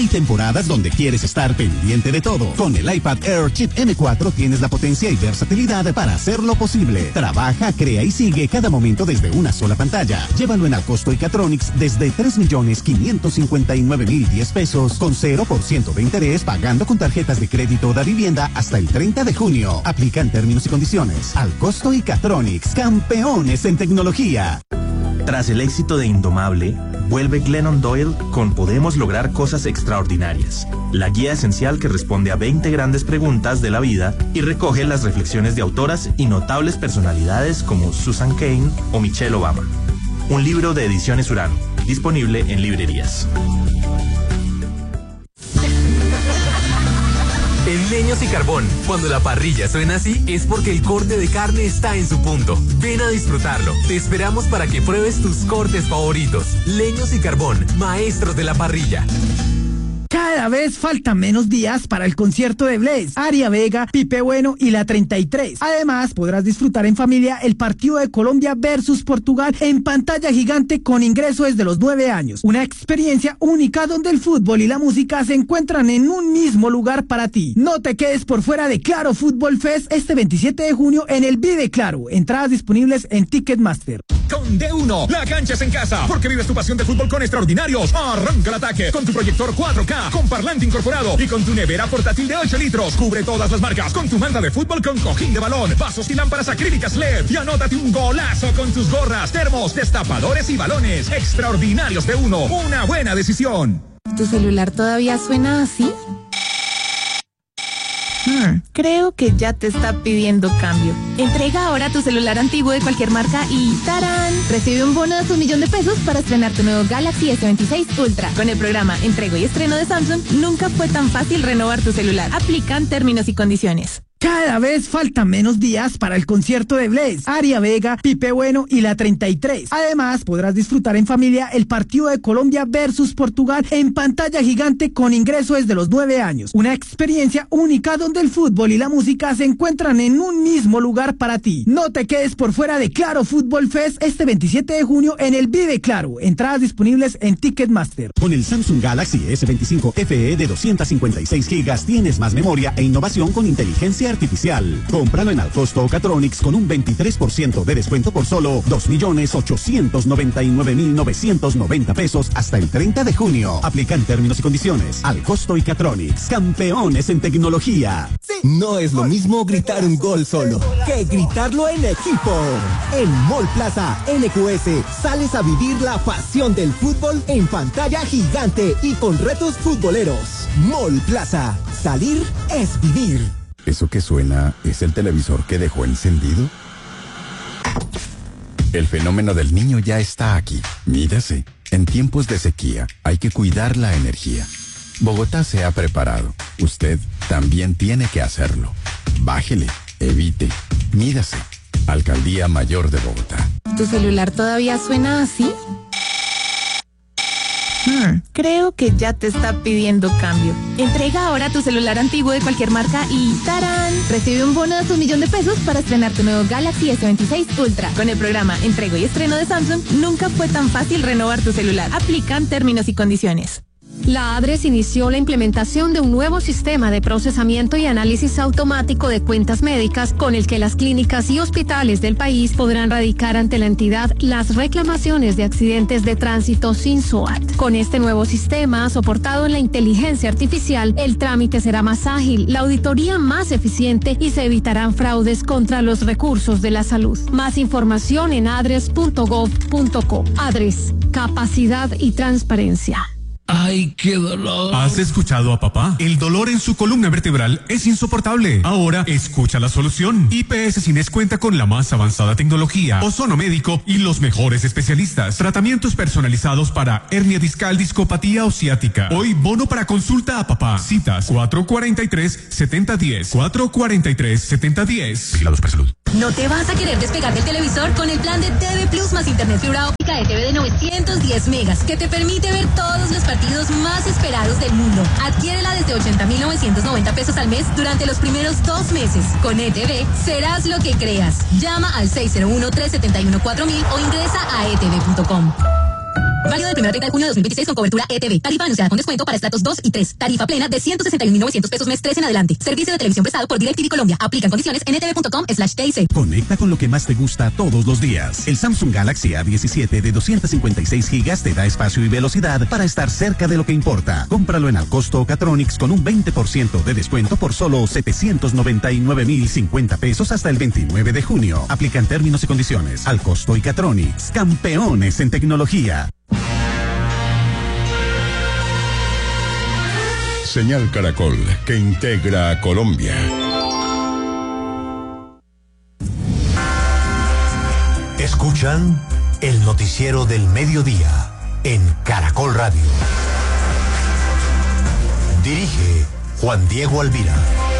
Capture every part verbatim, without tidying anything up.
Hay temporadas donde quieres estar pendiente de todo. Con el iPad Air Chip M cuatro tienes la potencia y versatilidad para hacerlo posible. Trabaja, crea y sigue cada momento desde una sola pantalla. Llévalo en Alcosto y Catronics desde tres millones quinientos cincuenta y nueve mil diez pesos con cero por ciento de interés, pagando con tarjetas de crédito de vivienda hasta el treinta de junio. Aplican términos y condiciones. Alcosto y Catronics, campeones en tecnología. Tras el éxito de Indomable, vuelve Glennon Doyle con Podemos lograr cosas extraordinarias, la guía esencial que responde a veinte grandes preguntas de la vida y recoge las reflexiones de autoras y notables personalidades como Susan Cain o Michelle Obama. Un libro de Ediciones Urano, disponible en librerías. En Leños y Carbón, cuando la parrilla suena así, es porque el corte de carne está en su punto. Ven a disfrutarlo. Te esperamos para que pruebes tus cortes favoritos. Leños y Carbón, maestros de la parrilla. Cada vez faltan menos días para el concierto de Blaze, Aria Vega, Pipe Bueno y la treinta y tres. Además, podrás disfrutar en familia el partido de Colombia versus Portugal en pantalla gigante con ingreso desde los nueve años. Una experiencia única donde el fútbol y la música se encuentran en un mismo lugar para ti. No te quedes por fuera de Claro Fútbol Fest este veintisiete de junio en el Vive Claro. Entradas disponibles en Ticketmaster. Con D uno, la cancha es en casa, porque vives tu pasión de fútbol con extraordinarios. Arranca el ataque con tu proyector cuatro K, con parlante incorporado y con tu nevera portátil de ocho litros. Cubre todas las marcas con tu manta de fútbol con cojín de balón, vasos y lámparas acrílicas L E D. Y anótate un golazo con tus gorras, termos, destapadores y balones. Extraordinarios D uno, una buena decisión. ¿Tu celular todavía suena así? Hmm, creo que ya te está pidiendo cambio. Entrega ahora tu celular antiguo de cualquier marca y ¡tarán! Recibe un bono de un millón de pesos para estrenar tu nuevo Galaxy S veintiséis Ultra. Con el programa Entrego y Estreno de Samsung, nunca fue tan fácil renovar tu celular. Aplican términos y condiciones. Cada vez faltan menos días para el concierto de Blaze, Aria Vega, Pipe Bueno y la treinta y tres. Además, podrás disfrutar en familia el partido de Colombia versus Portugal en pantalla gigante con ingreso desde los nueve años. Una experiencia única donde el fútbol y la música se encuentran en un mismo lugar para ti. No te quedes por fuera de Claro Fútbol Fest este veintisiete de junio en el Vive Claro. Entradas disponibles en Ticketmaster. Con el Samsung Galaxy S veinticinco F E de doscientos cincuenta y seis gigas tienes más memoria e innovación con inteligencia artificial. Cómpralo en Alcosto o Catronics con un veintitrés por ciento de descuento por solo dos millones ochocientos noventa y nueve mil novecientos noventa pesos hasta el treinta de junio. Aplican términos y condiciones. Alcosto y Catronics, campeones en tecnología. No es lo mismo gritar un gol solo que gritarlo en equipo. En Mall Plaza N Q S sales a vivir la pasión del fútbol en pantalla gigante y con retos futboleros. Mall Plaza, salir es vivir. ¿Eso que suena es el televisor que dejó encendido? El fenómeno del niño ya está aquí. Mírase, en tiempos de sequía hay que cuidar la energía. Bogotá se ha preparado. Usted también tiene que hacerlo. Bájele, evite, mídase. Alcaldía Mayor de Bogotá. ¿Tu celular todavía suena así? Hmm, creo que ya te está pidiendo cambio. Entrega ahora tu celular antiguo de cualquier marca y ¡tarán! Recibe un bono de un millón de pesos para estrenar tu nuevo Galaxy S veintiséis Ultra. Con el programa Entrego y Estreno de Samsung, nunca fue tan fácil renovar tu celular. Aplican términos y condiciones. La ADRES inició la implementación de un nuevo sistema de procesamiento y análisis automático de cuentas médicas con el que las clínicas y hospitales del país podrán radicar ante la entidad las reclamaciones de accidentes de tránsito sin S O A T. Con este nuevo sistema, soportado en la inteligencia artificial, el trámite será más ágil, la auditoría más eficiente y se evitarán fraudes contra los recursos de la salud. Más información en adres punto gov punto co. ADRES, capacidad y transparencia. ¡Ay, qué dolor! ¿Has escuchado a papá? El dolor en su columna vertebral es insoportable. Ahora, escucha la solución. I P S Cines cuenta con la más avanzada tecnología, ozono médico y los mejores especialistas. Tratamientos personalizados para hernia discal, discopatía o ciática. Hoy, bono para consulta a papá. Citas cuatro cuarenta y tres, setenta diez. cuatro cuarenta y tres, setenta diez. Vigilados para salud. ¿No te vas a querer despegar del televisor con el plan de T V Plus más internet fibra óptica de T V de novecientos diez megas que te permite ver todos los partidos más esperados del mundo? Adquiérela desde ochenta mil novecientos noventa pesos al mes durante los primeros dos meses. Con E T V serás lo que creas. Llama al seis cero uno, tres siete uno, cuatro mil o ingresa a e t v punto com. Válido del primero al treinta de junio de dos mil veintiséis con cobertura E T V. Tarifa anunciada con descuento para estratos dos y tres. Tarifa plena de ciento sesenta y un mil novecientos pesos mes tres en adelante. Servicio de televisión prestado por DirecTV Colombia. Aplican condiciones en etv.com slash TIC. Conecta con lo que más te gusta todos los días. El Samsung Galaxy A diecisiete de doscientos cincuenta y seis gigas te da espacio y velocidad para estar cerca de lo que importa. Cómpralo en Alcosto Catronics con un veinte por ciento de descuento por solo setecientos noventa y nueve mil cincuenta pesos hasta el veintinueve de junio. Aplican términos y condiciones. Alcosto y Catronics, campeones en tecnología. Señal Caracol, que integra a Colombia. Escuchan el noticiero del mediodía en Caracol Radio. Dirige Juan Diego Alvira.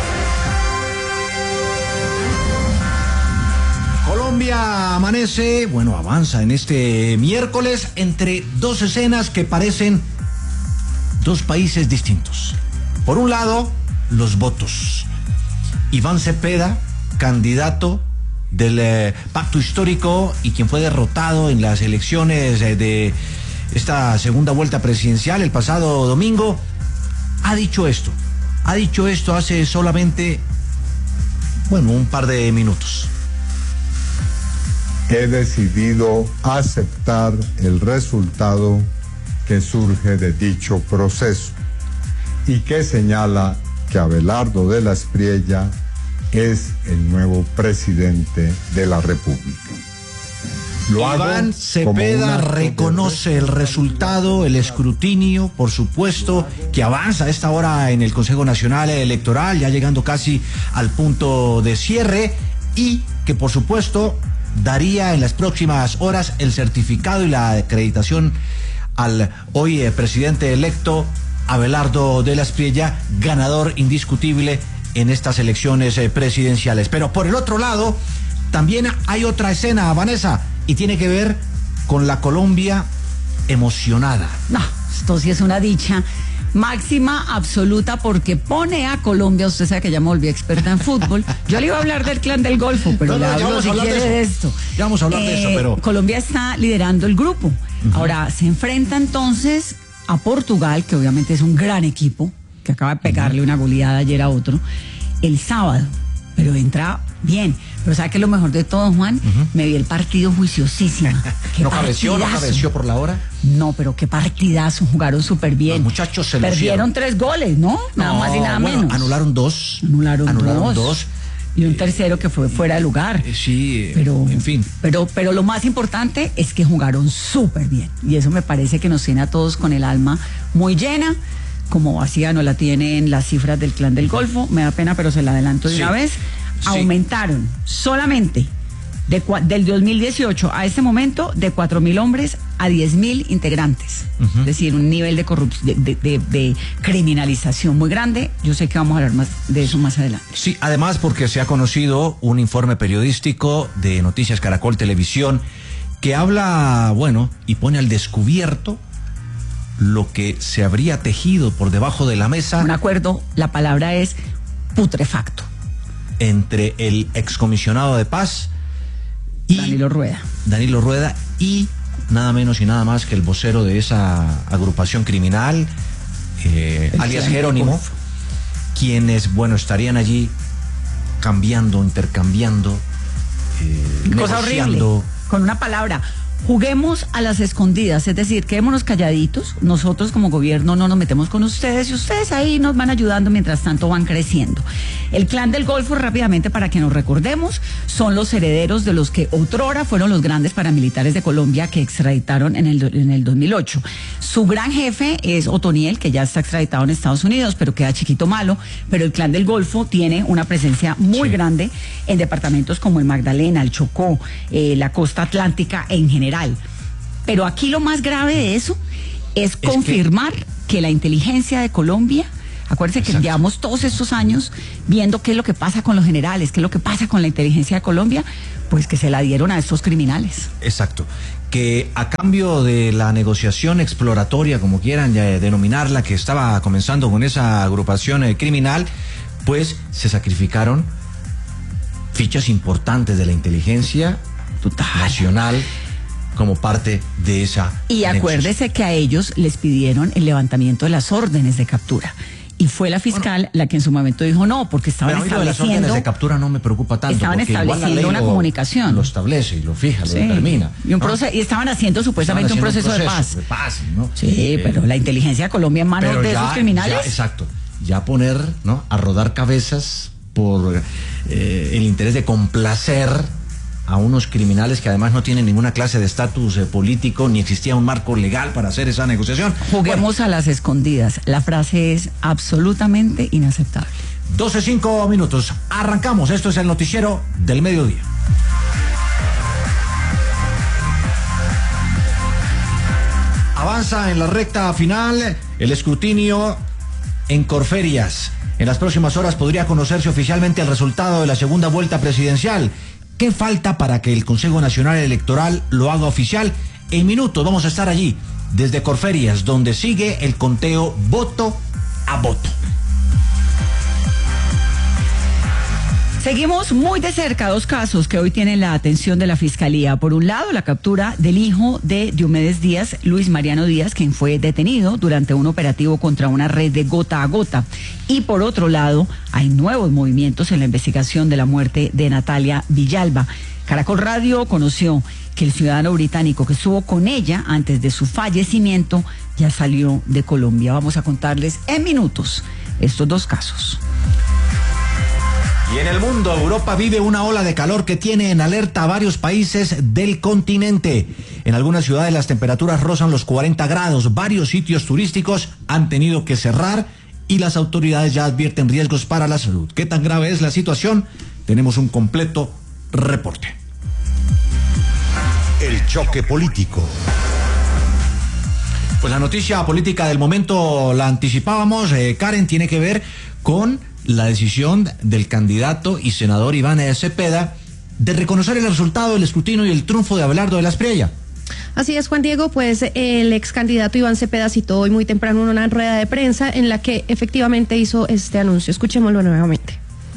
Colombia amanece, bueno, avanza en este miércoles entre dos escenas que parecen dos países distintos. Por un lado, los votos. Iván Cepeda, candidato del eh, pacto histórico y quien fue derrotado en las elecciones eh, de esta segunda vuelta presidencial el pasado domingo, ha dicho esto. Ha dicho esto hace solamente, bueno, un par de minutos. He decidido aceptar el resultado que surge de dicho proceso y que señala que Abelardo de la Espriella es el nuevo presidente de la República. Lo Iván Cepeda reconoce el resultado, el escrutinio, por supuesto, que avanza a esta hora en el Consejo Nacional Electoral, ya llegando casi al punto de cierre, y que por supuesto daría en las próximas horas el certificado y la acreditación al hoy eh, presidente electo Abelardo de la Espriella, ganador indiscutible en estas elecciones eh, presidenciales. Pero por el otro lado, también hay otra escena, Vanessa, y tiene que ver con la Colombia emocionada. No, esto sí es una dicha máxima, absoluta, porque pone a Colombia, usted sabe que ya me volví experta en fútbol. Yo le iba a hablar del Clan del Golfo, pero no, no, le hablo si quiere de, de esto. Ya vamos a hablar eh, de eso, pero... Colombia está liderando el grupo. Uh-huh. Ahora, se enfrenta entonces a Portugal, que obviamente es un gran equipo, que acaba de pegarle uh-huh. una goleada ayer a otro, el sábado, pero entra bien. Pero ¿sabe qué es lo mejor de todo, Juan? Uh-huh. Me vi el partido juiciosísima. ¿No cabeció, no cabeció por la hora? No, pero qué partidazo, jugaron súper bien. Los muchachos se Perdieron lucieron. tres goles, ¿no? Nada no, más y nada bueno, menos. Anularon dos. Anularon, anularon dos. dos. Y un tercero que fue fuera de lugar. Eh, sí, pero, en fin. Pero, pero lo más importante es que jugaron súper bien. Y eso me parece que nos tiene a todos con el alma muy llena. Como vacía no la tienen las cifras del Clan del Golfo. Me da pena, pero se la adelanto de sí. una vez. Sí. Aumentaron solamente de, del dos mil dieciocho a este momento de cuatro mil hombres a diez mil integrantes. Uh-huh. Es decir, un nivel de corrupción, de, de, de, de criminalización muy grande. Yo sé que vamos a hablar más de eso más adelante. Sí, además porque se ha conocido un informe periodístico de Noticias Caracol Televisión que habla, bueno, y pone al descubierto lo que se habría tejido por debajo de la mesa. Un acuerdo, la palabra es putrefacto. Entre el excomisionado de paz y Danilo Rueda. Danilo Rueda y nada menos y nada más que el vocero de esa agrupación criminal, eh, alias Jerónimo, quienes, bueno, estarían allí cambiando, intercambiando, eh, cosa negociando. Horrible, con una palabra. Juguemos a las escondidas, es decir, quedémonos calladitos, nosotros como gobierno no nos metemos con ustedes y ustedes ahí nos van ayudando mientras tanto van creciendo. El Clan del Golfo, rápidamente para que nos recordemos, son los herederos de los que otrora fueron los grandes paramilitares de Colombia que extraditaron en el, en el dos mil ocho. Su gran jefe es Otoniel, que ya está extraditado en Estados Unidos, pero queda chiquito malo, pero el Clan del Golfo tiene una presencia muy sí. grande en departamentos como el Magdalena, el Chocó, eh, la costa atlántica en general. Pero aquí lo más grave de eso es, es confirmar que... que la inteligencia de Colombia, acuérdense que llevamos todos estos años viendo qué es lo que pasa con los generales, qué es lo que pasa con la inteligencia de Colombia, pues que se la dieron a estos criminales. Exacto, que a cambio de la negociación exploratoria, como quieran ya denominarla, que estaba comenzando con esa agrupación eh, criminal, pues se sacrificaron fichas importantes de la inteligencia Total. nacional como parte de esa Y acuérdese que a ellos les pidieron el levantamiento de las órdenes de captura. Y fue la fiscal bueno, la que en su momento dijo no, porque estaban pero estableciendo... las órdenes de captura no me preocupa tanto. Estaban estableciendo una lo, comunicación. Lo establece y lo fija, sí, lo determina. Y, un ¿no? proceso, y estaban haciendo supuestamente estaban haciendo un, proceso un proceso de paz. De paz, ¿no? Sí, eh, pero la inteligencia de Colombia en manos de ya, esos criminales. Ya, exacto. Ya poner, ¿no?, a rodar cabezas por eh, el interés de complacer a unos criminales que además no tienen ninguna clase de estatus eh, político, ni existía un marco legal para hacer esa negociación. Juguemos bueno. a las escondidas. La frase es absolutamente inaceptable. doce cinco minutos. Arrancamos. Esto es el noticiero del mediodía. Avanza en la recta final el escrutinio en Corferias. En las próximas horas podría conocerse oficialmente el resultado de la segunda vuelta presidencial. ¿Qué falta para que el Consejo Nacional Electoral lo haga oficial? En minutos vamos a estar allí, desde Corferias, donde sigue el conteo voto a voto. Seguimos muy de cerca dos casos que hoy tienen la atención de la Fiscalía. Por un lado, la captura del hijo de Diomedes Díaz, Luis Mariano Díaz, quien fue detenido durante un operativo contra una red de gota a gota. Y por otro lado, hay nuevos movimientos en la investigación de la muerte de Natalia Villalba. Caracol Radio conoció que el ciudadano británico que estuvo con ella antes de su fallecimiento ya salió de Colombia. Vamos a contarles en minutos estos dos casos. Y en el mundo, Europa vive una ola de calor que tiene en alerta a varios países del continente. En algunas ciudades las temperaturas rozan los cuarenta grados. Varios sitios turísticos han tenido que cerrar y las autoridades ya advierten riesgos para la salud. ¿Qué tan grave es la situación? Tenemos un completo reporte. El choque político. Pues la noticia política del momento la anticipábamos. Eh, Karen, tiene que ver con la decisión del candidato y senador Iván Cepeda de reconocer el resultado del escrutinio y el triunfo de Abelardo de la Espriella. Así es, Juan Diego, pues el ex candidato Iván Cepeda citó hoy muy temprano una rueda de prensa en la que efectivamente hizo este anuncio. Escuchémoslo nuevamente.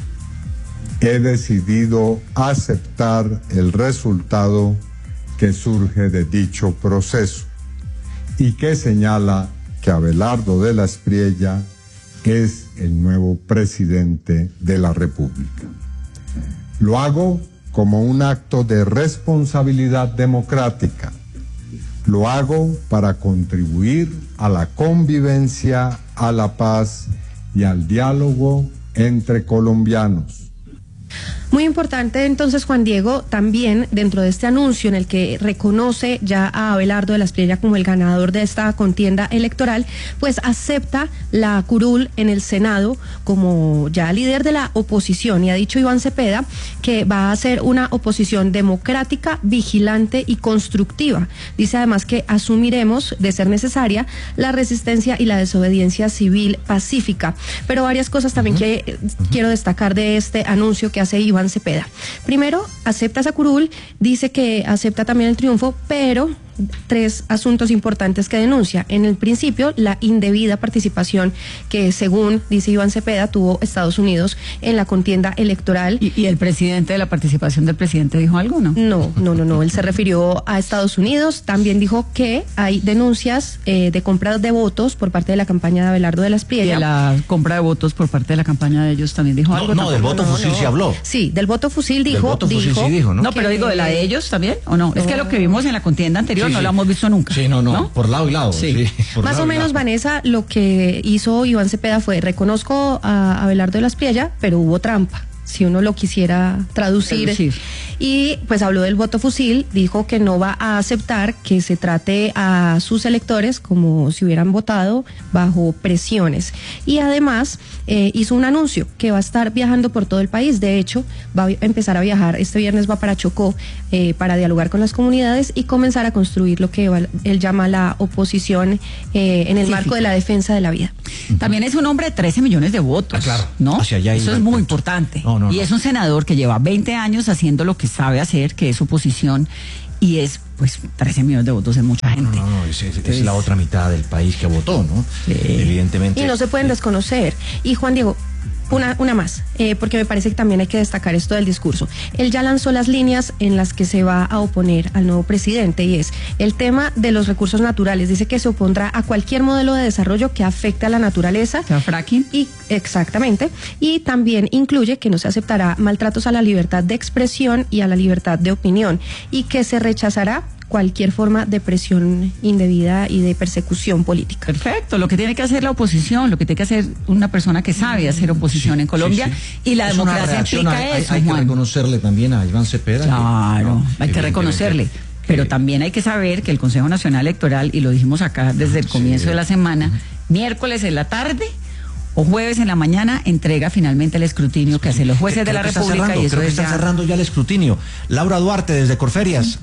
He decidido aceptar el resultado que surge de dicho proceso y que señala que Abelardo de la Espriella es el nuevo presidente de la República. Lo hago como un acto de responsabilidad democrática. Lo hago para contribuir a la convivencia, a la paz y al diálogo entre colombianos. Muy importante entonces, Juan Diego, también dentro de este anuncio en el que reconoce ya a Abelardo de la Espriella como el ganador de esta contienda electoral, pues acepta la curul en el Senado como ya líder de la oposición, y ha dicho Iván Cepeda que va a ser una oposición democrática, vigilante y constructiva. Dice además que asumiremos, de ser necesaria, la resistencia y la desobediencia civil pacífica. Pero varias cosas también uh-huh. que uh-huh. quiero destacar de este anuncio que hace Iván Cepeda. Primero, acepta esa curul, dice que acepta también el triunfo, pero tres asuntos importantes que denuncia. En el principio, la indebida participación que, según dice Iván Cepeda, tuvo Estados Unidos en la contienda electoral. ¿Y, y el presidente de la participación del presidente dijo algo, no? No, no, no, no. Él se refirió a Estados Unidos. También dijo que hay denuncias eh, de compra de votos por parte de la campaña de Abelardo de la Espriella. Y de la compra de votos por parte de la campaña de ellos también dijo no, algo. No, del voto no, fusil no. se habló. Sí, del voto fusil dijo. Del voto fusil dijo, sí dijo, ¿no? No, pero digo, ¿de la de ellos también o no? no. Es que lo que vimos en la contienda anterior sí, no sí. lo hemos visto nunca. Sí, no, no, no, por lado y lado. Sí. sí por Más lado o menos, Vanessa, lo que hizo Iván Cepeda fue, reconozco a Abelardo de la Espriella, pero hubo trampa, si uno lo quisiera traducir. traducir. Y pues habló del voto fusil, dijo que no va a aceptar que se trate a sus electores como si hubieran votado bajo presiones. Y además eh, hizo un anuncio que va a estar viajando por todo el país. De hecho, va a empezar a viajar, este viernes va para Chocó eh, para dialogar con las comunidades y comenzar a construir lo que él llama la oposición eh, en el sí, marco sí. de la defensa de la vida. También es un hombre de trece millones de votos, ah, claro. ¿no? Hacia allá Eso es muy punto. importante. No, no, y no. es un senador que lleva veinte años haciendo lo que sabe hacer, que es oposición, y es, pues, trece millones de votos en mucha gente. No, no, no, es, es, Entonces, es la otra mitad del país que votó, ¿no? Sí. Evidentemente. Y no se pueden desconocer. Y Juan Diego, Una, una más, eh, porque me parece que también hay que destacar esto del discurso. Él ya lanzó las líneas en las que se va a oponer al nuevo presidente y es el tema de los recursos naturales. Dice que se opondrá a cualquier modelo de desarrollo que afecte a la naturaleza. ¿A fracking? Y, exactamente. Y también incluye que no se aceptará maltratos a la libertad de expresión y a la libertad de opinión y que se rechazará cualquier forma de presión indebida y de persecución política. Perfecto, lo que tiene que hacer la oposición, lo que tiene que hacer una persona que sabe hacer oposición sí, en Colombia, sí, sí. y la es democracia implica hay, eso, hay, hay Juan. que reconocerle también a Iván Cepeda. Claro, que, no, hay que reconocerle. Pero también hay que saber que el Consejo Nacional Electoral, y lo dijimos acá desde el comienzo sí. de la semana, miércoles en la tarde o jueves en la mañana entrega finalmente el escrutinio que hacen los jueces creo de la que República. Cerrando, y eso creo que es está ya... cerrando ya el escrutinio. Laura Duarte desde Corferias.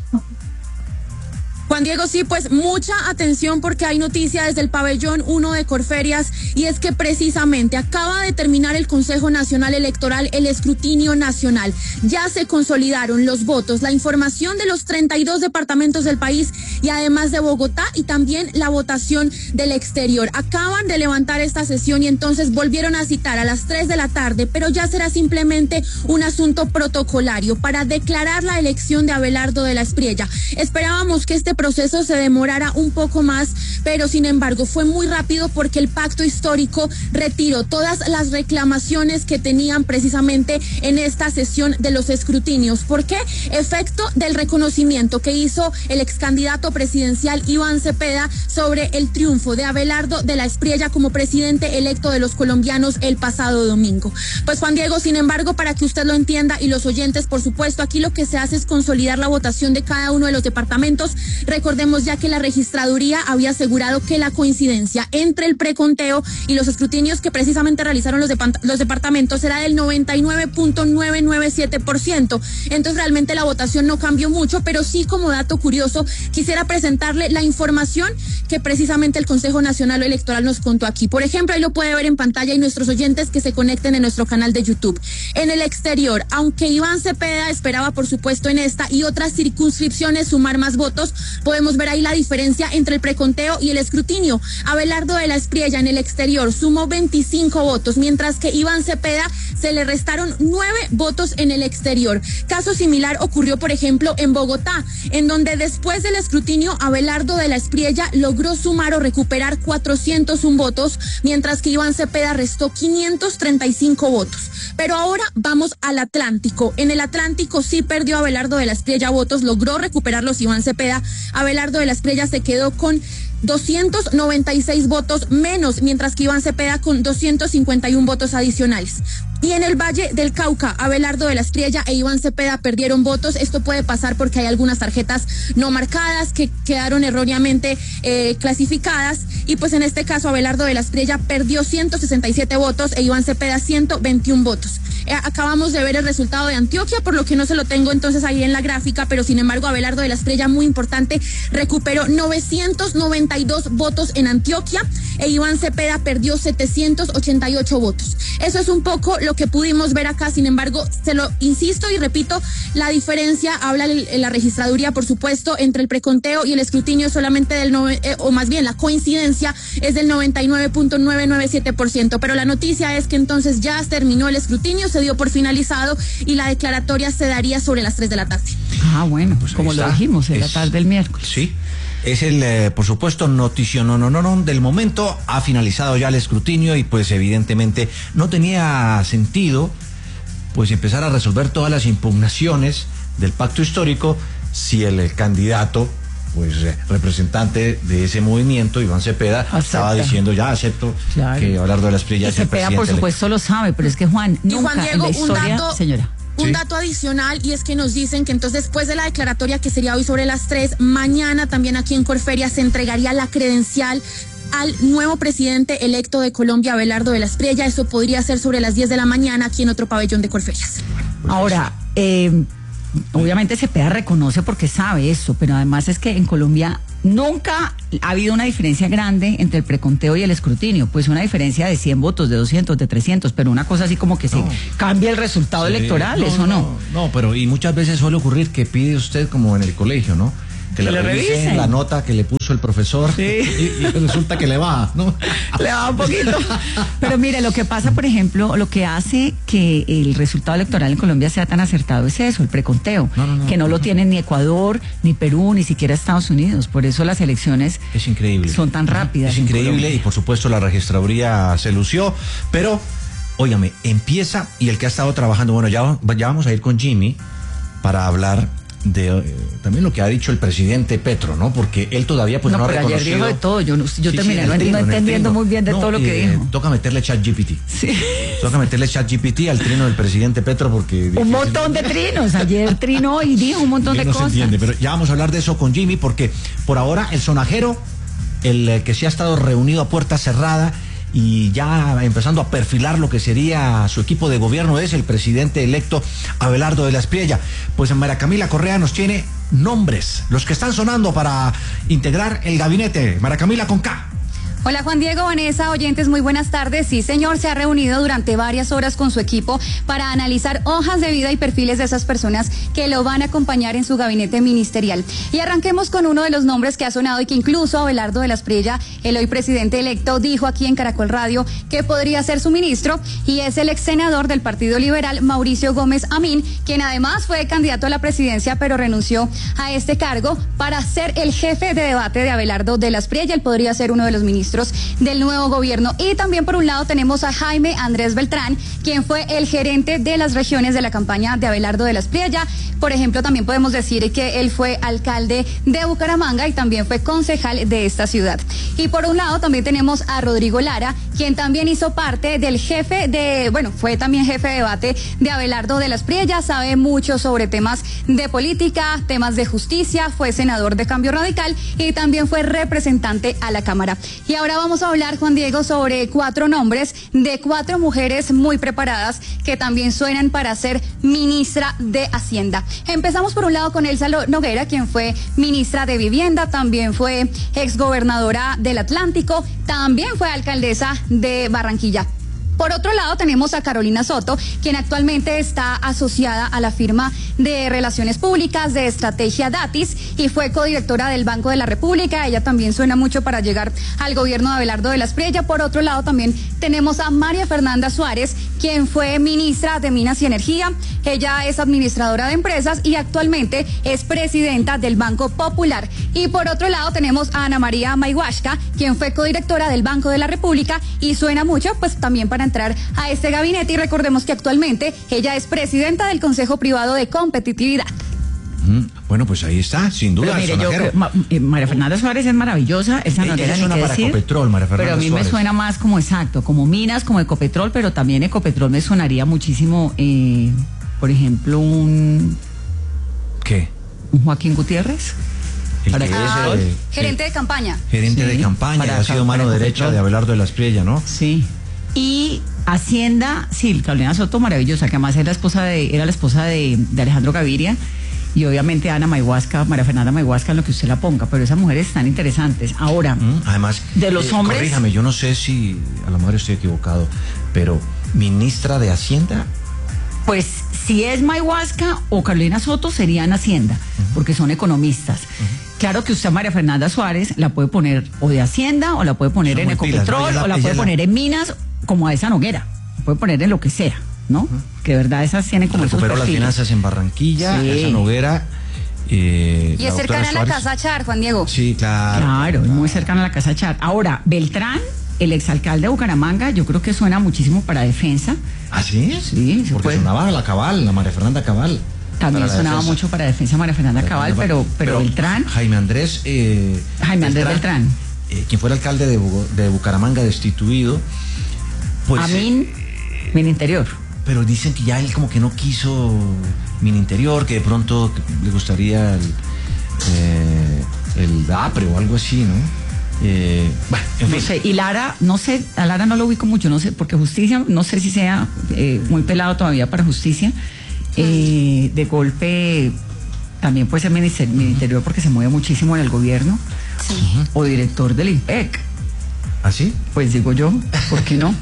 Juan Diego, sí, pues mucha atención porque hay noticia desde el pabellón uno de Corferias y es que precisamente acaba de terminar el Consejo Nacional Electoral el escrutinio nacional. Ya se consolidaron los votos, la información de los treinta y dos departamentos del país y además de Bogotá y también la votación del exterior. Acaban de levantar esta sesión y entonces volvieron a citar a las tres de la tarde, pero ya será simplemente un asunto protocolario para declarar la elección de Abelardo de la Espriella. Esperábamos que este proceso se demorara un poco más, pero sin embargo fue muy rápido porque el pacto histórico retiró todas las reclamaciones que tenían precisamente en esta sesión de los escrutinios. ¿Por qué? Efecto del reconocimiento que hizo el ex candidato presidencial Iván Cepeda sobre el triunfo de Abelardo de la Espriella como presidente electo de los colombianos el pasado domingo. Pues Juan Diego, sin embargo, para que usted lo entienda y los oyentes, por supuesto, aquí lo que se hace es consolidar la votación de cada uno de los departamentos. Recordemos ya que la registraduría había asegurado que la coincidencia entre el preconteo y los escrutinios que precisamente realizaron los, de, los departamentos era del noventa y nueve punto novecientos noventa y siete por ciento. Entonces realmente la votación no cambió mucho, pero sí, como dato curioso, quisiera presentarle la información que precisamente el Consejo Nacional Electoral nos contó aquí. Por ejemplo, ahí lo puede ver en pantalla y nuestros oyentes que se conecten en nuestro canal de YouTube. En el exterior, aunque Iván Cepeda esperaba, por supuesto, en esta y otras circunscripciones sumar más votos, podemos ver ahí la diferencia entre el preconteo y el escrutinio. Abelardo de la Espriella en el exterior sumó veinticinco votos, mientras que Iván Cepeda se le restaron nueve votos en el exterior. Caso similar ocurrió, por ejemplo, en Bogotá, en donde después del escrutinio Abelardo de la Espriella logró sumar o recuperar cuatrocientos uno votos, mientras que Iván Cepeda restó quinientos treinta y cinco votos. Pero ahora vamos al Atlántico. En el Atlántico sí perdió Abelardo de la Espriella votos, logró recuperarlos Iván Cepeda. Abelardo de la Espriella se quedó con doscientos noventa y seis votos menos, mientras que Iván Cepeda con doscientos cincuenta y uno votos adicionales. Y en el Valle del Cauca, Abelardo de la Espriella e Iván Cepeda perdieron votos. Esto puede pasar porque hay algunas tarjetas no marcadas que quedaron erróneamente eh, clasificadas. Y pues en este caso Abelardo de la Espriella perdió ciento sesenta y siete votos e Iván Cepeda ciento veintiuno votos. Eh, acabamos de ver el resultado de Antioquia, por lo que no se lo tengo entonces ahí en la gráfica, pero sin embargo Abelardo de la Espriella, muy importante, recuperó novecientos noventa y dos votos en Antioquia e Iván Cepeda perdió setecientos ochenta y ocho votos. Eso es un poco lo que pudimos ver acá. Sin embargo, se lo insisto y repito, la diferencia, habla la registraduría, por supuesto, entre el preconteo y el escrutinio solamente del nove, eh, o más bien la coincidencia es del noventa y nueve punto novecientos noventa y siete por ciento, pero la noticia es que entonces ya terminó el escrutinio, se dio por finalizado y la declaratoria se daría sobre las tres de la tarde. Ah, bueno, pues como lo dijimos, en la tarde del miércoles. Sí. Es el, eh, por supuesto, noticio no, no, no, no, del momento. Ha finalizado ya el escrutinio y pues evidentemente no tenía sentido pues empezar a resolver todas las impugnaciones del pacto histórico si el, el candidato, pues eh, representante de ese movimiento, Iván Cepeda, Acepta. estaba diciendo ya acepto claro. que Abelardo de la Espriella es el Cepeda, presidente. por supuesto, lo sabe, pero es que Juan, y nunca Juan Diego, en la historia, un dato, señora. Un sí. dato adicional, y es que nos dicen que entonces después de la declaratoria, que sería hoy sobre las tres, mañana también aquí en Corferia se entregaría la credencial al nuevo presidente electo de Colombia, Abelardo de la Espriella. Eso podría ser sobre las diez de la mañana aquí en otro pabellón de Corferias. Ahora, eh, obviamente Cepeda reconoce porque sabe eso, pero además es que en Colombia nunca ha habido una diferencia grande entre el preconteo y el escrutinio, pues una diferencia de cien votos, de doscientos, de trescientos, pero una cosa así como que no. se cambia el resultado sí, electoral, no, ¿eso no? no? No, pero y muchas veces suele ocurrir que pide usted como en el colegio, ¿no? que le, le revisen, revisen la nota que le puso el profesor sí. y, y resulta que le va, ¿no? Le va un poquito. Pero mire, lo que pasa, por ejemplo, lo que hace que el resultado electoral en Colombia sea tan acertado es eso, el preconteo, no, no, no, que no, no lo tienen ni Ecuador, ni Perú, ni siquiera Estados Unidos. Por eso las elecciones es increíble. Son tan rápidas. Es increíble y por supuesto la registraduría se lució, pero óigame, empieza y el que ha estado trabajando, bueno, ya, ya vamos a ir con Jimmy para hablar de eh, también lo que ha dicho el presidente Petro, ¿no? Porque él todavía pues no, no ha reconocido. Ayer dijo de todo, yo, yo sí, terminé sí, no, trino, no entendiendo muy bien de no, todo lo que eh, dijo. Toca meterle chat G P T. Sí. Toca meterle chat G P T al trino del presidente Petro porque... Un montón de trinos, ayer trinó y dijo un montón de no cosas. Se entiende, pero ya vamos a hablar de eso con Jimmy porque por ahora el sonajero, el eh, que se ha estado reunido a puerta cerrada y ya empezando a perfilar lo que sería su equipo de gobierno es el presidente electo Abelardo de la Espriella. Pues María Camila Correa nos tiene nombres, los que están sonando para integrar el gabinete. María Camila con K. Hola Juan Diego, Vanessa, oyentes, muy buenas tardes. Sí, señor, se ha reunido durante varias horas con su equipo para analizar hojas de vida y perfiles de esas personas que lo van a acompañar en su gabinete ministerial. Y arranquemos con uno de los nombres que ha sonado y que incluso Abelardo de la Espriella, el hoy presidente electo, dijo aquí en Caracol Radio que podría ser su ministro, y es el ex senador del Partido Liberal, Mauricio Gómez Amín, quien además fue candidato a la presidencia, pero renunció a este cargo para ser el jefe de debate de Abelardo de la Espriella. Él podría ser uno de los ministros del nuevo gobierno. Y también por un lado tenemos a Jaime Andrés Beltrán, quien fue el gerente de las regiones de la campaña de Abelardo de la Espriella. Por ejemplo, también podemos decir que él fue alcalde de Bucaramanga y también fue concejal de esta ciudad. Y por un lado también tenemos a Rodrigo Lara, quien también hizo parte del jefe de, bueno, fue también jefe de debate de Abelardo de la Espriella, sabe mucho sobre temas de política, temas de justicia, fue senador de Cambio Radical y también fue representante a la Cámara. Y ahora vamos a hablar, Juan Diego, sobre cuatro nombres de cuatro mujeres muy preparadas que también suenan para ser ministra de Hacienda. Empezamos por un lado con Elsa Noguera, quien fue ministra de Vivienda, también fue exgobernadora del Atlántico, también fue alcaldesa de Barranquilla. Por otro lado tenemos a Carolina Soto, quien actualmente está asociada a la firma de Relaciones Públicas de Estrategia Datis y fue codirectora del Banco de la República. Ella también suena mucho para llegar al gobierno de Abelardo de la Espriella. Por otro lado también tenemos a María Fernanda Suárez, quien fue ministra de Minas y Energía. Ella es administradora de empresas y actualmente es presidenta del Banco Popular. Y por otro lado tenemos a Ana María Mayhuashka, quien fue codirectora del Banco de la República y suena mucho pues también para entrar a este gabinete. Y recordemos que actualmente ella es presidenta del Consejo Privado de Competitividad. Mm, bueno, pues ahí está, sin duda. Pero mire, yo creo, Ma, eh, María Fernanda Suárez es maravillosa, esa no era ni suena qué para decir, Ecopetrol, María Fernanda pero a mí Suárez. me suena más como exacto, como Minas, como Ecopetrol, pero también Ecopetrol me sonaría muchísimo, eh, por ejemplo, un... ¿Qué? Un Joaquín Gutiérrez. El para que ah, es, eh, gerente de campaña. Gerente Sí, de campaña, para- ha sido mano para derecha Ecopetrol. de Abelardo de la Espriella, ¿no? Sí. Y Hacienda, sí, Carolina Soto, maravillosa, que además era la esposa de, era la esposa de, de Alejandro Gaviria, y obviamente Ana Mayhuashka, María Fernanda Mayhuashka, en lo que usted la ponga, pero esas mujeres están interesantes. Ahora, Mm, además, de los eh, hombres... corríjame, yo no sé si a lo mejor estoy equivocado, pero ministra de Hacienda. Pues si es Mayhuashka o Carolina Soto serían Hacienda, porque son economistas. Claro que usted a María Fernanda Suárez la puede poner o de Hacienda, o la puede poner Son en muy pilas, ¿no? Ecopetrol, Ella la- o la ella puede la- poner en Minas, como a esa Noguera. La puede poner en lo que sea, ¿no? Que de verdad esas tienen como esos Recuperó las perfiles. finanzas en Barranquilla, Sí. esa Noguera. Eh, Y la es doctora cercana a la Suárez. Casa Char, Juan Diego. Sí, claro. Claro, es muy cercana a la Casa Char. Ahora, Beltrán, el exalcalde de Bucaramanga, yo creo que suena muchísimo para defensa. ¿Ah, sí? Sí, se Porque puede. sonaba la Cabal, la María Fernanda Cabal. También para la sonaba defensa. mucho para defensa María Fernanda María Cabal, Fernanda- pero, pero Beltrán, Jaime Andrés. Eh, Jaime Andrés Beltrán. eh, quien fuera alcalde de, Bu- de Bucaramanga destituido. Pues, Amin, eh, Min Interior. pero dicen que ya él como que no quiso Min Interior, que de pronto le gustaría el, eh, el DAPRE o algo así, ¿no? Eh, bueno, en No fin. sé, y Lara, no sé, a Lara no lo ubico mucho, no sé, porque justicia, no sé si sea eh, muy pelado todavía para justicia. Eh, de golpe también puede ser minister- ministerio porque se mueve muchísimo en el gobierno. O director del IMPEC. ¿Así? Pues digo yo, ¿por qué no?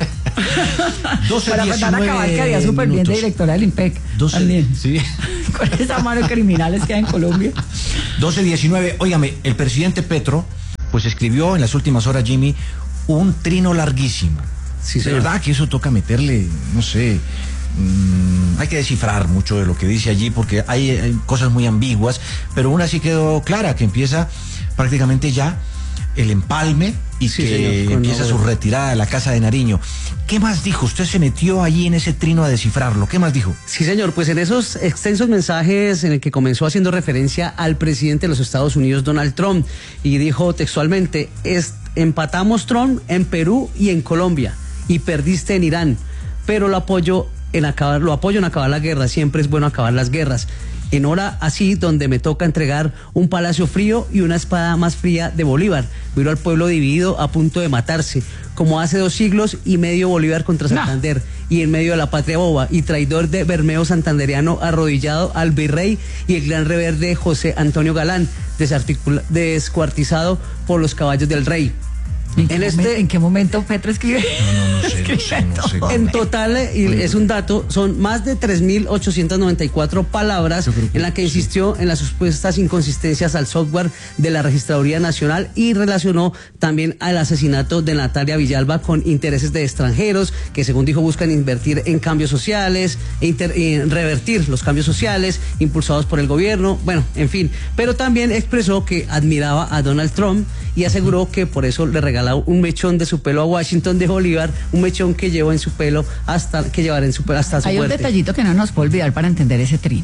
doce, Para mandar a diecinueve acabar que haría súper bien de minutos. directora del IMPEC. doce, también. sí. Con esa mano de criminales que hay en Colombia. doce diecinueve, óigame, el presidente Petro, pues escribió en las últimas horas, Jimmy, un trino larguísimo. Sí, de verdad que eso toca meterle, no sé, mmm, hay que descifrar mucho de lo que dice allí porque hay, hay cosas muy ambiguas, pero una sí quedó clara, que empieza prácticamente ya el empalme y sí, que señor, empieza su retirada de la Casa de Nariño. ¿Qué más dijo? Usted se metió allí en ese trino a descifrarlo. ¿Qué más dijo? Sí, señor, pues en esos extensos mensajes en el que comenzó haciendo referencia al presidente de los Estados Unidos, Donald Trump, y dijo textualmente, es, empatamos Trump en Perú y en Colombia, y perdiste en Irán, pero lo apoyo en acabar, lo apoyo en acabar la guerra, siempre es bueno acabar las guerras. En hora así donde me toca entregar un palacio frío y una espada más fría de Bolívar. Miro al pueblo dividido a punto de matarse, como hace dos siglos y medio Bolívar contra Santander, no. Y en medio de la patria boba y traidor de Bermeo Santanderiano arrodillado al virrey y el gran reverde José Antonio Galán, descuartizado por los caballos del rey. ¿En qué, en, este, momento, ¿En qué momento Petro escribe? No, no, no sé, no sé, no sé. En total, y es un dato, son más de tres mil ochocientas noventa y cuatro palabras que, en la que insistió sí. en las supuestas inconsistencias al software de la Registraduría Nacional y relacionó también al asesinato de Natalia Villalba con intereses de extranjeros que, según dijo, buscan invertir en cambios sociales, e inter, en revertir los cambios sociales impulsados por el gobierno, bueno, en fin. Pero también expresó que admiraba a Donald Trump y aseguró que por eso le regaló un mechón de su pelo a Washington de Bolívar, un mechón que llevó en su pelo hasta que llevará en su pelo hasta su Hay muerte. Un detallito que no nos puede olvidar para entender ese trino.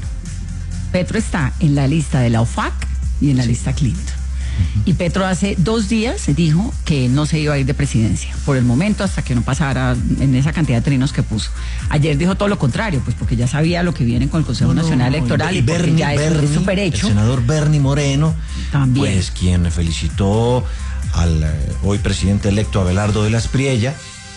Petro está en la lista de la O F A C y en la sí. lista Clinton. Uh-huh. Y Petro hace dos días dijo que no se iba a ir de presidencia, por el momento, hasta que no pasara en esa cantidad de trinos que puso. Ayer dijo todo lo contrario, pues porque ya sabía lo que viene con el Consejo no, Nacional no, Electoral y, y porque Bernie, ya Bernie, es súper hecho. El senador Bernie Moreno, también, pues quien felicitó al eh, hoy presidente electo Abelardo de la Espriella,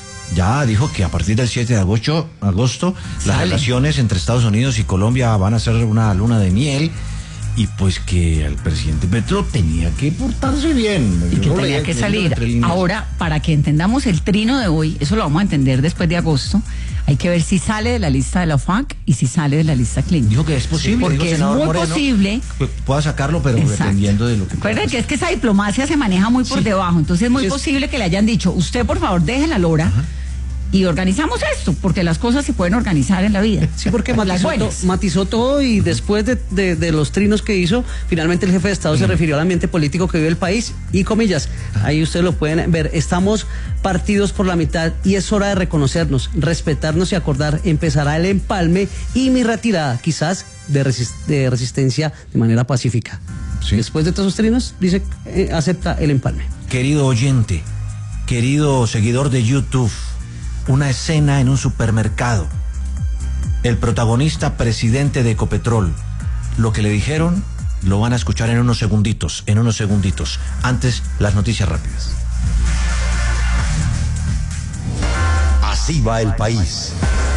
ya dijo que a partir del siete de agosto, agosto las relaciones entre Estados Unidos y Colombia van a ser una luna de miel, y pues que el presidente Petro tenía que portarse bien. Y que tenía que salir. Ahora, para que entendamos el trino de hoy, eso lo vamos a entender después de agosto, hay que ver si sale de la lista de la O F A C y si sale de la lista Clinton. Dijo que es posible. Porque es muy Moreno, posible. Pueda sacarlo, pero exacto, dependiendo de lo que pasa. Que es que esa diplomacia se maneja muy por sí. debajo, entonces es muy sí, posible es... que le hayan dicho, usted por favor deje la lora. Ajá. Y organizamos esto, porque las cosas se pueden organizar en la vida. Sí, porque matizó, to, matizó todo y después de, de, de los trinos que hizo, finalmente el jefe de Estado mm. se refirió al ambiente político que vive el país y comillas, ahí ustedes lo pueden ver, estamos partidos por la mitad y es hora de reconocernos, respetarnos y acordar, empezará el empalme y mi retirada, quizás de, resist, de resistencia de manera pacífica. Sí. Después de todos esos trinos, dice, eh, acepta el empalme. Querido oyente, querido seguidor de YouTube, una escena en un supermercado. El protagonista, presidente de Ecopetrol. Lo que le dijeron lo van a escuchar en unos segunditos, en unos segunditos. Antes, las noticias rápidas. Así va el país.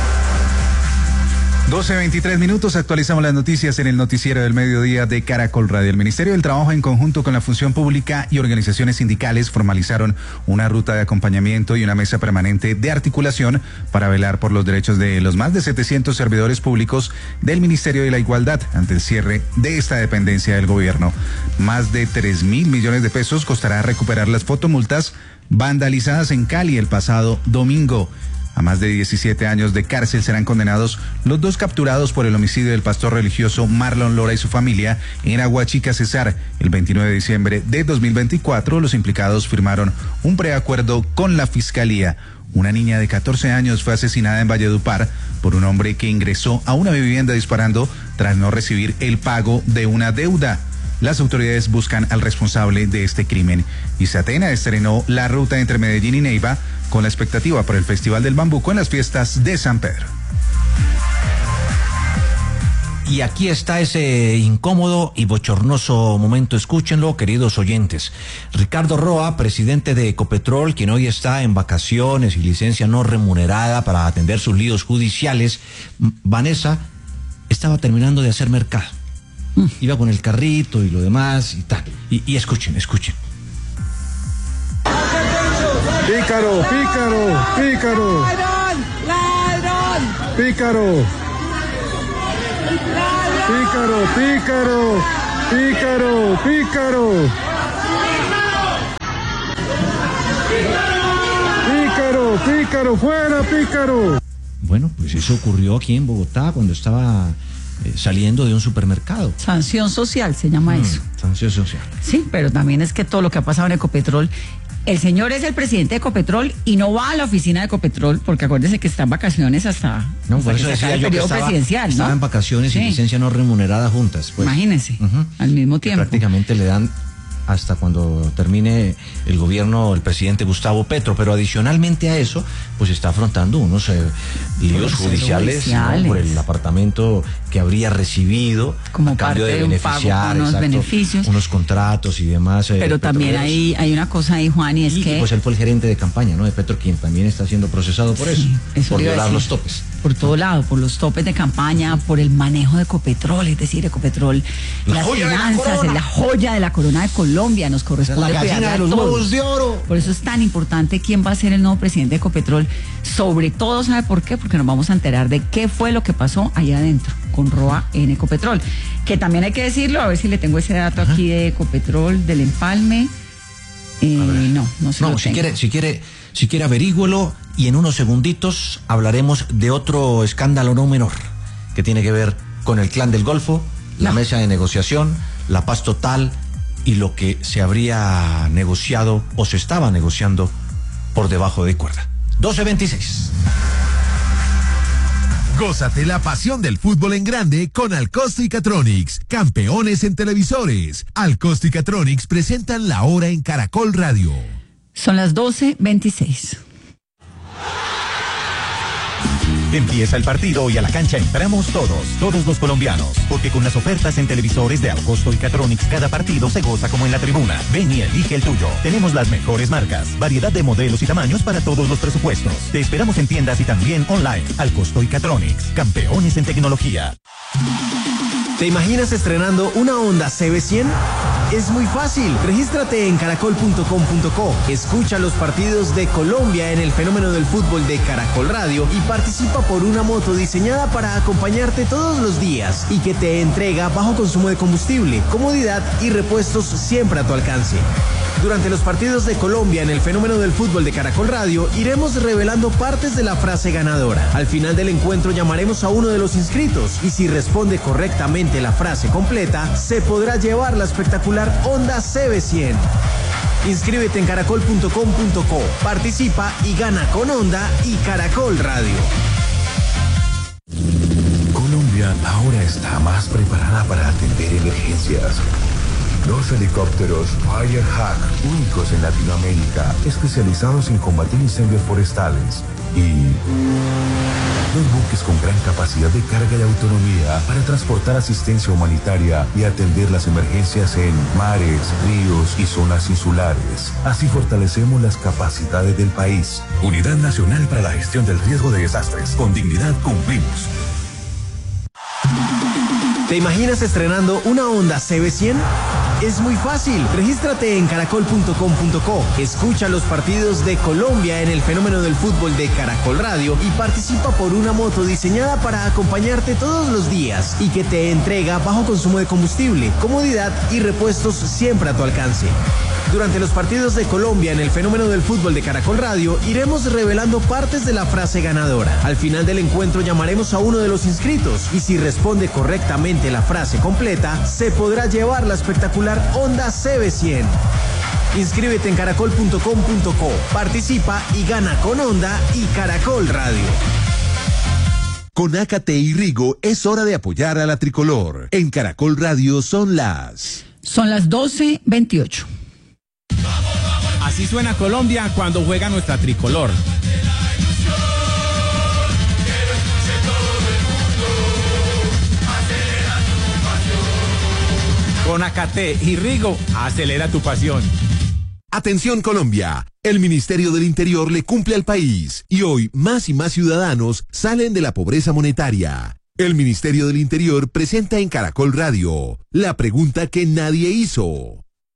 doce veintitrés minutos, actualizamos las noticias en el noticiero del mediodía de Caracol Radio. El Ministerio del Trabajo, en conjunto con la Función Pública y organizaciones sindicales, formalizaron una ruta de acompañamiento y una mesa permanente de articulación para velar por los derechos de los más de setecientos servidores públicos del Ministerio de la Igualdad ante el cierre de esta dependencia del gobierno. Más de tres mil millones de pesos costará recuperar las fotomultas vandalizadas en Cali el pasado domingo. A más de diecisiete años de cárcel serán condenados los dos capturados por el homicidio del pastor religioso Marlon Lora y su familia en Aguachica, Cesar. El veintinueve de diciembre de dos mil veinticuatro, los implicados firmaron un preacuerdo con la Fiscalía. Una niña de catorce años fue asesinada en Valledupar por un hombre que ingresó a una vivienda disparando tras no recibir el pago de una deuda. Las autoridades buscan al responsable de este crimen. Isatena estrenó la ruta entre Medellín y Neiva con la expectativa por el Festival del Bambuco en las fiestas de San Pedro. Y aquí está ese incómodo y bochornoso momento, escúchenlo, queridos oyentes. Ricardo Roa, presidente de Ecopetrol, quien hoy está en vacaciones y licencia no remunerada para atender sus líos judiciales, Vanessa estaba terminando de hacer mercado. Mm. Iba con el carrito y lo demás y tal. Y, y escuchen, escuchen. Pícaro, pícaro, pícaro. ¡Ladrón! ¡Ladrón! Pícaro. Pícaro, pícaro. Pícaro, pícaro. Pícaro, pícaro, fuera, pícaro. Bueno, pues eso ocurrió aquí en Bogotá cuando estaba eh, saliendo de un supermercado. Sanción social se llama Mm, eso. Sanción social. Sí, pero también es que todo lo que ha pasado en Ecopetrol, el señor es el presidente de Ecopetrol y no va a la oficina de Ecopetrol porque acuérdese que está en vacaciones hasta, No, hasta por que eso se acabe decía el yo que periodo estaba, presidencial, ¿no? estaba en vacaciones Sí. y licencia no remunerada juntas. Pues. Imagínense, Ujú. al mismo tiempo. Prácticamente le dan hasta cuando termine el gobierno el presidente Gustavo Petro, pero adicionalmente a eso, pues está afrontando unos eh, líos Procesos judiciales, judiciales. ¿no? Por el apartamento que habría recibido Como a cambio parte de de un pago beneficiar, con unos exacto, beneficios. unos contratos y demás. eh, Pero también petroleros. hay, hay una cosa ahí, Juan, y es Y que... pues él fue el gerente de campaña, ¿no? De Petro, quien también está siendo procesado por eso, eso por le iba a violar decir. los topes. Por todo lado, por los topes de campaña, por el manejo de Ecopetrol, es decir, Ecopetrol, La las joya de la finanzas, corona. es la joya de la corona de Colombia, nos corresponde La gallina cuidarla de a los todos. huevos de oro. Por eso es tan importante quién va a ser el nuevo presidente de Ecopetrol. Sobre todo, ¿sabe por qué? Porque nos vamos a enterar de qué fue lo que pasó allá adentro con Roa en Ecopetrol. Que también hay que decirlo, a ver si le tengo ese dato aquí de Ecopetrol, del empalme. Eh, no, no se No, lo si tengo. quiere, si quiere, si quiere averígüelo y en unos segunditos hablaremos de otro escándalo no menor que tiene que ver con el clan del Golfo, la mesa de negociación, la paz total y lo que se habría negociado o se estaba negociando por debajo de cuerda. doce veintiséis. Gózate la pasión del fútbol en grande con Alcosto y Catronics, campeones en televisores. Alcosto y Catronics presentan la hora en Caracol Radio. Son las doce veintiséis. Empieza el partido y a la cancha entramos todos, todos los colombianos, porque con las ofertas en televisores de Alcosto y Catronics cada partido se goza como en la tribuna. Ven y elige el tuyo. Tenemos las mejores marcas, variedad de modelos y tamaños para todos los presupuestos. Te esperamos en tiendas y también online. Alcosto y Catronics, campeones en tecnología. ¿Te imaginas estrenando una Honda C B cien? Es muy fácil. Regístrate en caracol punto com punto co. Escucha los partidos de Colombia en el fenómeno del fútbol de Caracol Radio y participa por una moto diseñada para acompañarte todos los días y que te entrega bajo consumo de combustible, comodidad y repuestos siempre a tu alcance. Durante los partidos de Colombia en el fenómeno del fútbol de Caracol Radio, iremos revelando partes de la frase ganadora. Al final del encuentro llamaremos a uno de los inscritos y si responde correctamente la frase completa, se podrá llevar la espectacular Honda C B cien. Inscríbete en caracol punto com punto co, participa y gana con Honda y Caracol Radio. Colombia ahora está más preparada para atender emergencias. Dos helicópteros Firehawk, únicos en Latinoamérica, especializados en combatir incendios forestales. Y dos buques con gran capacidad de carga y autonomía para transportar asistencia humanitaria y atender las emergencias en mares, ríos y zonas insulares. Así fortalecemos las capacidades del país. Unidad Nacional para la Gestión del Riesgo de Desastres. Con dignidad cumplimos. ¿Te imaginas estrenando una Honda C B cien? Es muy fácil. Regístrate en caracol punto com punto co. Escucha los partidos de Colombia en el fenómeno del fútbol de Caracol Radio y participa por una moto diseñada para acompañarte todos los días y que te entrega bajo consumo de combustible, comodidad y repuestos siempre a tu alcance. Durante los partidos de Colombia en el fenómeno del fútbol de Caracol Radio, iremos revelando partes de la frase ganadora. Al final del encuentro llamaremos a uno de los inscritos y si responde correctamente la frase completa, se podrá llevar la espectacular Honda C B cien. Inscríbete en caracol punto com punto co, participa y gana con Honda y Caracol Radio. Con Ácate y Rigo es hora de apoyar a la tricolor. En Caracol Radio son las... Son las doce veintiocho. Así suena Colombia cuando juega nuestra tricolor. Con Ácate y Rigo, acelera tu pasión. Atención Colombia, el Ministerio del Interior le cumple al país y hoy más y más ciudadanos salen de la pobreza monetaria. El Ministerio del Interior presenta en Caracol Radio la pregunta que nadie hizo.